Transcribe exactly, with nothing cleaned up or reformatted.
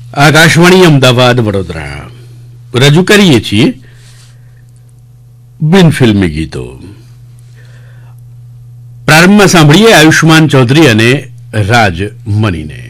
આકાશવાણી અમદાવાદ વડોદરા રજૂ કરીએ છીએ બિન ફિલ્મી ગીતો. પ્રારંભમાં સાંભળીએ આયુષ્માન ચૌધરી અને રાજ મનીને.